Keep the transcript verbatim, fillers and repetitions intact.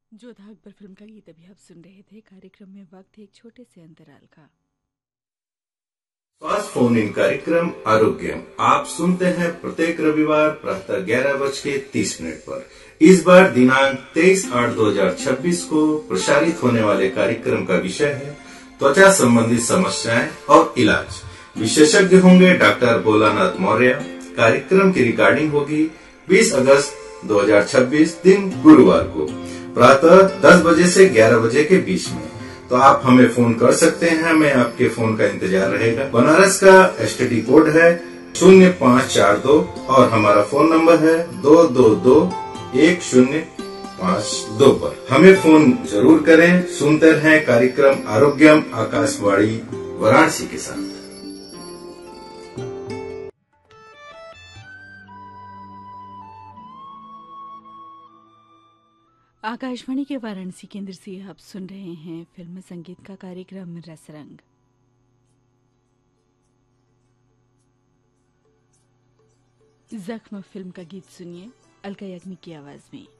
Jodha Akbar film का गीत अभी आप सुन रहे थे। कार्यक्रम में वक्त एक छोटे से अंतराल का। स्वास्थ्य फोन इन कार्यक्रम आरोग्य आप सुनते हैं प्रत्येक रविवार प्रातः ग्यारह बज के तीस मिनट पर। इस बार दिनांक तेईस आठ दो हजार छब्बीस को प्रसारित होने वाले कार्यक्रम का विषय है त्वचा संबंधी समस्याएं और इलाज। विशेषज्ञ होंगे डॉक्टर भोलानाथ मौर्य। कार्यक्रम की रिकॉर्डिंग होगी बीस अगस्त दो हजार छब्बीस दिन गुरुवार को प्रातः दस बजे से ग्यारह बजे के बीच में। तो आप हमें फोन कर सकते हैं, हमें आपके फोन का इंतजार रहेगा। बनारस का एसटीडी कोड है शून्य पाँच चार दो और हमारा फोन नंबर है दो दो दो एक शून्य पाँच दो पर। हमें फोन जरूर करें। सुनते रहें कार्यक्रम आरोग्यम आकाशवाणी वाराणसी के साथ। आकाशवाणी के वाराणसी केंद्र से आप सुन रहे हैं फिल्म संगीत का कार्यक्रम रसरंग। जख्म फिल्म का गीत सुनिए अलका याग्निक की आवाज में।